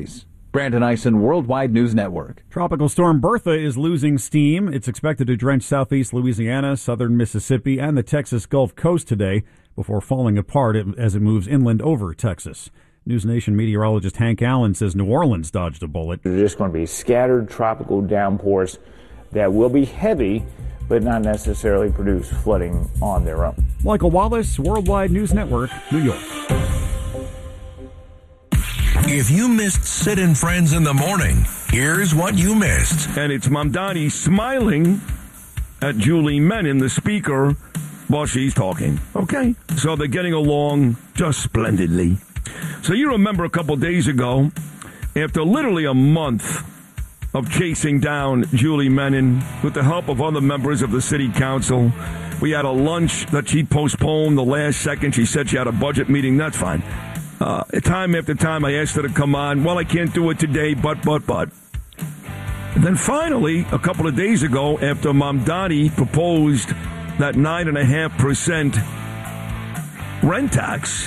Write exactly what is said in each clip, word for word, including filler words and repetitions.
Brandon Eisen, Worldwide News Network. Tropical storm Bertha is losing steam. It's expected to drench southeast Louisiana, southern Mississippi, and the Texas Gulf Coast today before falling apart as it moves inland over Texas. News Nation meteorologist Hank Allen says New Orleans dodged a bullet. There's just going to be scattered tropical downpours that will be heavy, but not necessarily produce flooding on their own. Michael Wallace, Worldwide News Network, New York. If you missed Sid and Friends in the morning, here's what you missed. And it's Mamdani smiling at Julie Menin, the speaker, while she's talking. Okay? So they're getting along just splendidly. So you remember a couple days ago, after literally a month of chasing down Julie Menin with the help of other members of the city council, we had a lunch that she postponed the last second. She said she had a budget meeting. That's fine. Uh, time after time, I asked her to come on. Well, I can't do it today, but, but, but. And then finally, a couple of days ago, after Mamdani proposed that nine point five percent rent tax,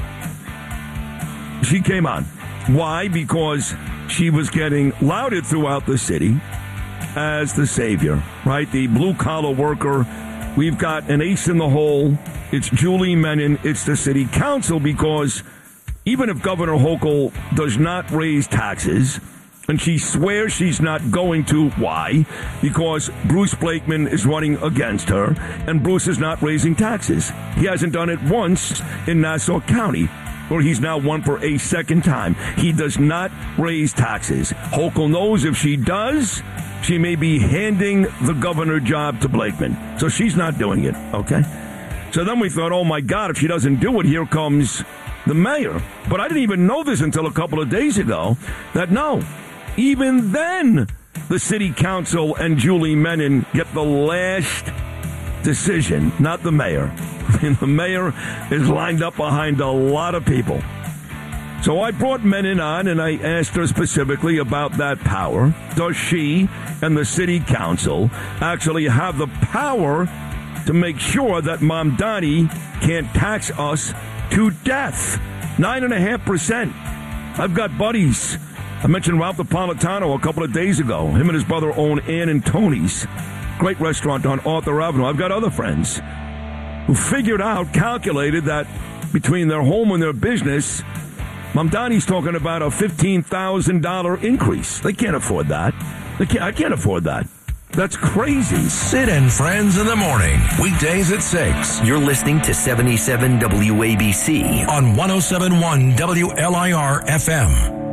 she came on. Why? Because she was getting lauded throughout the city as the savior, right? The blue-collar worker. We've got an ace in the hole. It's Julie Menin. It's the city council, because even if Governor Hochul does not raise taxes, and she swears she's not going to, why? Because Bruce Blakeman is running against her, and Bruce is not raising taxes. He hasn't done it once in Nassau County, where he's now won for a second time. He does not raise taxes. Hochul knows if she does, she may be handing the governor job to Blakeman. So she's not doing it, okay? So then we thought, oh my God, if she doesn't do it, here comes the mayor. But I didn't even know this until a couple of days ago, that no, even then, the city council and Julie Menin get the last decision, not the mayor. I mean, the mayor is lined up behind a lot of people. So I brought Menin on, and I asked her specifically about that power. Does she and the city council actually have the power to make sure that Mamdani can't tax us to death? Nine and a half percent. I've got buddies. I mentioned Ralph Napolitano a couple of days ago. Him and his brother own Ann and Tony's. Great restaurant on Arthur Avenue. I've got other friends who figured out, calculated that between their home and their business, Mamdani's talking about a fifteen thousand dollars increase. They can't afford that. They can't, I can't afford that. That's crazy. Sid and Friends in the morning, weekdays at six. You're listening to seventy-seven W A B C on one oh seven point one W L I R F M.